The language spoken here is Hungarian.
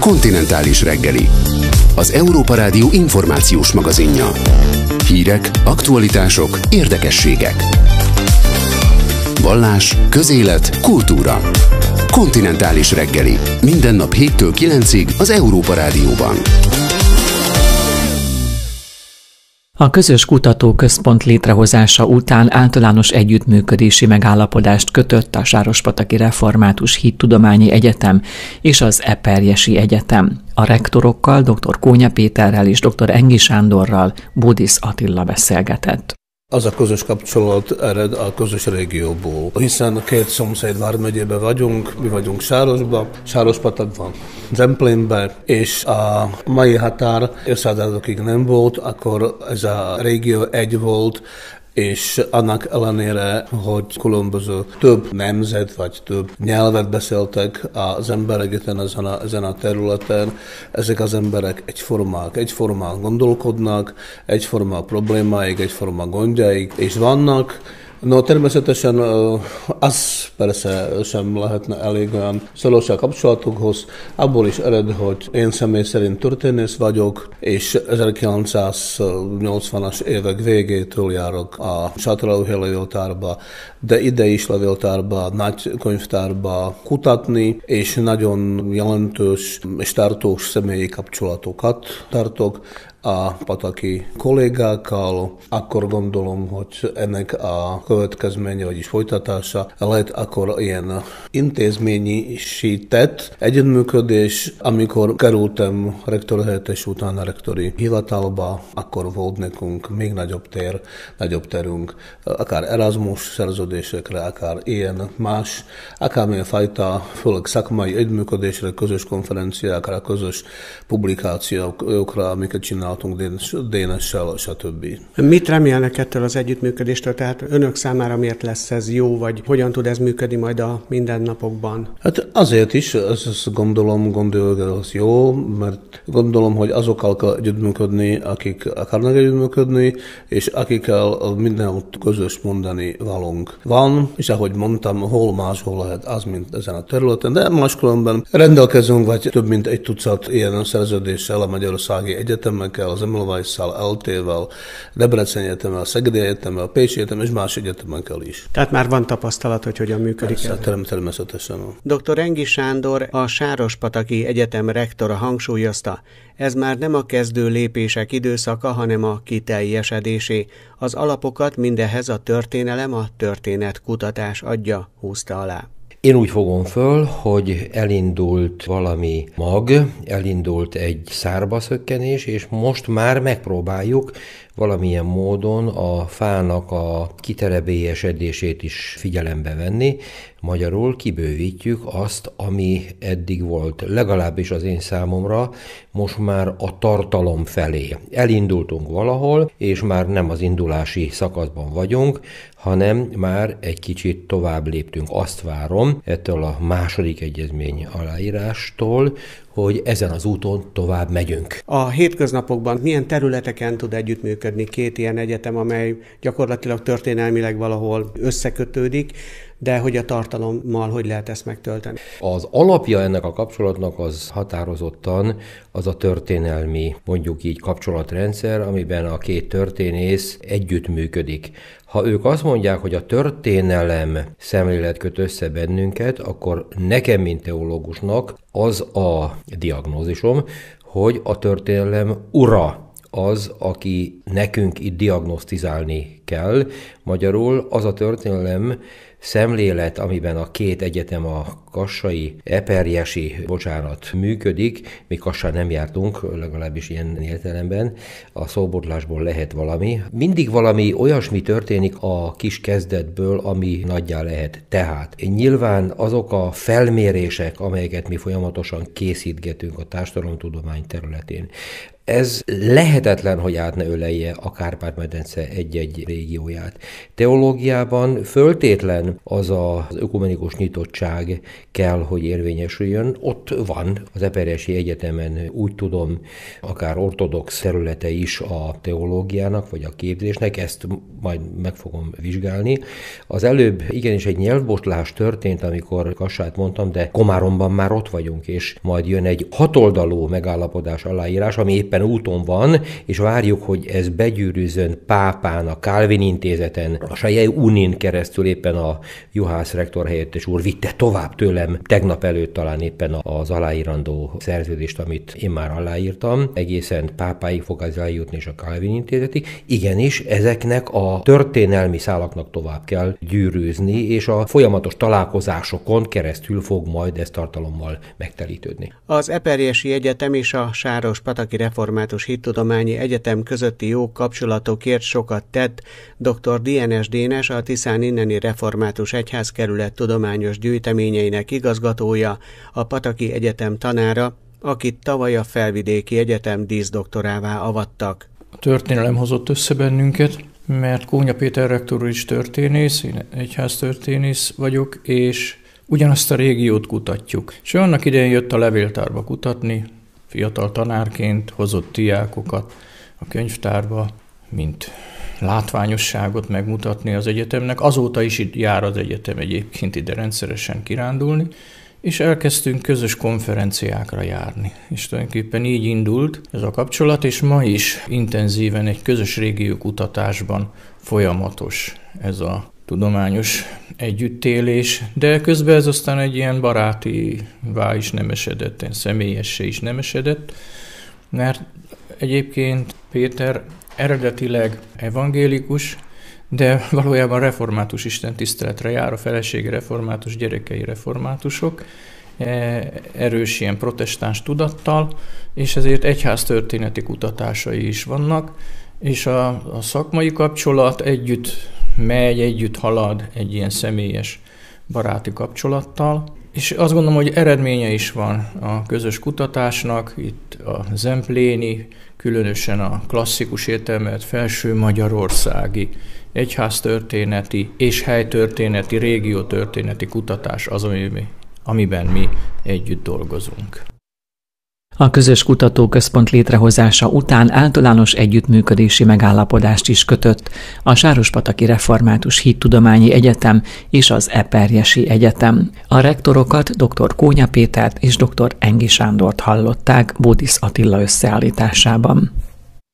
Kontinentális reggeli. Az Európa Rádió információs magazinja. Hírek, aktualitások, érdekességek. Vallás, közélet, kultúra. Kontinentális reggeli. Minden nap 7-től 9-ig az Európa Rádióban. A közös kutatóközpont létrehozása után általános együttműködési megállapodást kötött a Sárospataki Református Hittudományi Egyetem és az Eperjesi Egyetem. A rektorokkal, dr. Kónya Péterrel és dr. Engi Sándorral Bódisz Attila beszélgetett. Az a közös kapcsolat ered a közös régióból, hiszen két szomszéd vármegyében vagyunk, mi vagyunk Sárosba, Sárospatakban, Zemplénben, és a mai határ évszázadokig nem volt, akkor ez a régió egy volt, és annak ellenére, hogy különböző több nemzet vagy több nyelvet beszéltek az emberek ezen a területen, ezek az emberek egyformán gondolkodnak, egyforma problémáik, egyforma gondjaik, és vannak. No, természetesen az persze sem lehetne elég olyan szoros a kapcsolatokhoz. Abból is ered, hogy én személy szerint történész vagyok, és 1980-as évek végétől járok a Sátoralóhelyi levéltárba, de ide is levéltárba, nagy könyvtárba kutatni, és nagyon jelentős és tartós személyi kapcsolatokat tartok a pataki kollégákkal. Akkor gondolom, hogy ennek a következménye, vagyis folytatása lehet akkor ilyen intézményisített együttműködés. Amikor kerültem rektorhelyettes után a rektori hivatalba, akkor volt nekünk még nagyobb terünk, akár Erasmus szerződésekre, akár ilyen más, akármilyen fajta, főleg szakmai együttműködésre, közös konferenciákra, közös publikációkra, amiket csináltunk DNS-sel, stb. Mit remélnek ettől az együttműködéstől? Tehát önök számára miért lesz ez jó, vagy hogyan tud ez működni majd a mindennapokban? Hát azért is, ezt gondolom, ez jó, mert gondolom, hogy azokkal kell együttműködni, akik akarnak együttműködni, és akikkel mindenütt közös mondani valunk van, és ahogy mondtam, hol máshol lehet az, mint ezen a területen, de máskülönben rendelkezünk, vagy több mint egy tucat ilyen szerződéssel a magyarországi egyetemekkel, az Semmelweis-szal, LT-vel, Debreceni Egyetemmel, Szegedi Egyetemmel, Pécsi Egyetem és más egyetemekkel is. Tehát már van tapasztalat, hogy hogyan működik ez? Természetesen. Dr. Engi Sándor, a Sárospataki Egyetem rektora hangsúlyozta, ez már nem a kezdő lépések időszaka, hanem a kiteljesedésé. Az alapokat mindehhez a történelem, a történetkutatás adja, húzta alá. Én úgy fogom föl, hogy elindult valami mag, elindult egy szárbaszökkenés, és most már megpróbáljuk valamilyen módon a fának a kiterebélyesedését is figyelembe venni. Magyarul kibővítjük azt, ami eddig volt, legalábbis az én számomra, most már a tartalom felé. Elindultunk valahol, és már nem az indulási szakaszban vagyunk, hanem már egy kicsit tovább léptünk. Azt várom ettől a második egyezmény aláírástól, hogy ezen az úton tovább megyünk. A hétköznapokban milyen területeken tud együttműködni két ilyen egyetem, amely gyakorlatilag történelmileg valahol összekötődik, de hogy a tartalommal hogy lehet ezt megtölteni? Az alapja ennek a kapcsolatnak az határozottan az a történelmi, mondjuk így kapcsolatrendszer, amiben a két történész együttműködik. Ha ők azt mondják, hogy a történelem szemlélet köt össze bennünket, akkor nekem, mint teológusnak az a diagnózisom, hogy a történelem ura az, aki nekünk itt diagnosztizálni kell. Magyarul az a történelem szemlélet, amiben a két egyetem, a kassai, eperjesi, működik, mi Kassán nem jártunk, legalábbis ilyen értelemben, a szóbotlásból lehet valami. Mindig valami olyasmi történik a kis kezdetből, ami nagyjá lehet. Tehát nyilván azok a felmérések, amelyeket mi folyamatosan készítgetünk a társadalomtudomány területén, ez lehetetlen, hogy át ne ölelje a Kárpát-medence egy-egy régióját. Teológiában föltétlen az az ökumenikus nyitottság kell, hogy érvényesüljön. Ott van az Eperjesi Egyetemen, úgy tudom, akár ortodox területe is a teológiának, vagy a képzésnek, ezt majd meg fogom vizsgálni. Az előbb igenis egy nyelvbotlás történt, amikor Kassát mondtam, de Komáromban már ott vagyunk, és majd jön egy 6 oldalú megállapodás aláírás, ami éppen úton van, és várjuk, hogy ez begyűrűzön Pápán, a Calvin intézeten, a Sajei Unin keresztül éppen a juhász rektor helyettes úr vitte tovább tőlem tegnap előtt talán éppen az aláírandó szerződést, amit én már aláírtam, egészen Pápáig fog az eljutni, és a Calvin intézetig. Igenis, ezeknek a történelmi szálaknak tovább kell gyűrűzni, és a folyamatos találkozásokon keresztül fog majd ez tartalommal megtelítődni. Az Eperjesi Egyetem és a Sárospataki Református Hittudományi Egyetem közötti jó kapcsolatokért sokat tett dr. Dienes Dénes, a Tiszán inneni Református Egyházkerület tudományos gyűjteményeinek igazgatója, a Pataki Egyetem tanára, akit tavaly a Felvidéki Egyetem díszdoktorává avattak. A történelem hozott össze bennünket, mert Kónya Péter rektor is történész, én egyháztörténész vagyok, és ugyanazt a régiót kutatjuk. És annak idején jött a levéltárba kutatni, fiatal tanárként hozott diákokat a könyvtárba, mint látványosságot megmutatni az egyetemnek. Azóta is itt jár az egyetem egyébként ide rendszeresen kirándulni, és elkezdtünk közös konferenciákra járni. És tulajdonképpen így indult ez a kapcsolat, és ma is intenzíven egy közös régiókutatásban folyamatos ez a tudományos együttélés, de közben ez aztán egy ilyen barátivá is nem esedett, személyessé is nem esedett, mert egyébként Péter eredetileg evangélikus, de valójában református istentiszteletre jár, a felesége református, gyerekei reformátusok, erős ilyen protestáns tudattal, és ezért egyháztörténeti kutatásai is vannak, és a szakmai kapcsolat együtt megy, együtt halad egy ilyen személyes baráti kapcsolattal, és azt gondolom, hogy eredménye is van a közös kutatásnak, itt a zempléni, különösen a klasszikus értelmet felső magyarországi egyháztörténeti és helytörténeti, régiótörténeti kutatás az, amiben mi együtt dolgozunk. A közös kutatóközpont létrehozása után általános együttműködési megállapodást is kötött a Sárospataki Református Hittudományi Egyetem és az Eperjesi Egyetem. A rektorokat dr. Kónya Pétert és dr. Engi Sándort hallották Bódisz Attila összeállításában.